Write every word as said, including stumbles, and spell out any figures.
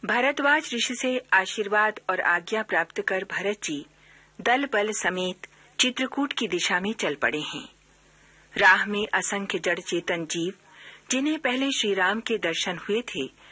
भारद्वाज ऋषि से आशीर्वाद और आज्ञा प्राप्त कर भरत जी दल बल समेत चित्रकूट की दिशा में चल पड़े हैं। राह में असंख्य जड़ चेतन जीव, जिन्हें पहले श्री राम के दर्शन हुए थे,